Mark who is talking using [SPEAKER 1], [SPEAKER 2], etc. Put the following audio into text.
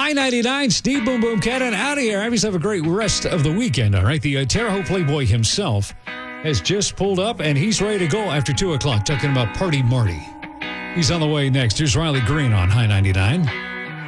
[SPEAKER 1] High 99, Steve Boom Boom Cannon out of here. Have yourself a great rest of the weekend, all right? The Terre Haute Playboy himself has just pulled up, and he's ready to go after 2 o'clock, talking about Party Marty. He's on the way next. Here's Riley Green on High 99.